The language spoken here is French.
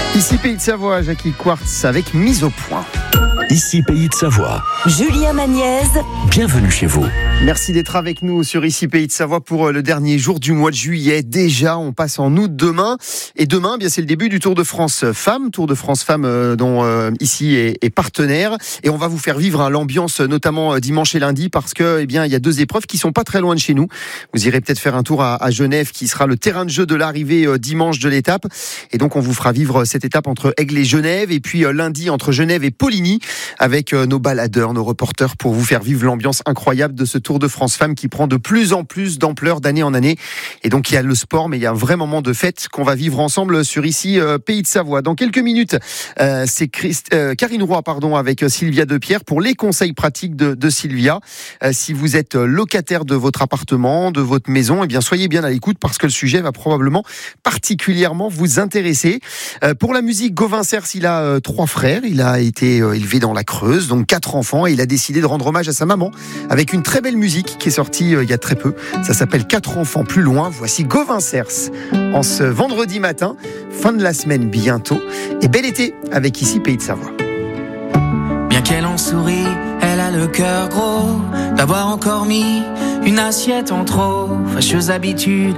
Ici Pays de Savoie, Jackie Quartz avec Mise au point. Ici Pays de Savoie. Julien Magniez. Bienvenue chez vous. Merci d'être avec nous sur Ici Pays de Savoie pour le dernier jour du mois de juillet. Déjà, on passe en août demain. Et demain, bien, c'est le début du Tour de France Femmes. Tour de France Femmes dont ici est partenaire. Et on va vous faire vivre l'ambiance, notamment dimanche et lundi, parce que, il y a deux épreuves qui sont pas très loin de chez nous. Vous irez peut-être faire un tour à Genève, qui sera le terrain de jeu de l'arrivée dimanche de l'étape. Et donc, on vous fera vivre cette étape entre Aigle et Genève. Et puis lundi, entre Genève et Poligny, avec nos baladeurs, nos reporters, pour vous faire vivre l'ambiance incroyable de ce Tour de France Femmes qui prend de plus en plus d'ampleur d'année en année. Et donc il y a le sport, mais il y a un vrai moment de fête qu'on va vivre ensemble sur Ici Pays de Savoie. Dans quelques minutes, c'est Karine Roy, avec Sylvia Depierre pour les conseils pratiques de Sylvia. Si vous êtes locataire de votre appartement, de votre maison, soyez bien à l'écoute parce que le sujet va probablement particulièrement vous intéresser. Pour la musique, Gauvin Cers, il a 3 frères. Il a été élevé dans la Creuse, donc 4 enfants, et il a décidé de rendre hommage à sa maman avec une très belle musique qui est sortie il y a très peu. Ça s'appelle 4 enfants plus loin. Voici Gauvin Cers en ce vendredi matin, fin de la semaine bientôt, et bel été avec Ici Pays de Savoie. Bien qu'elle en sourit, elle a le cœur gros d'avoir encore mis une assiette en trop. Fâcheuse habitude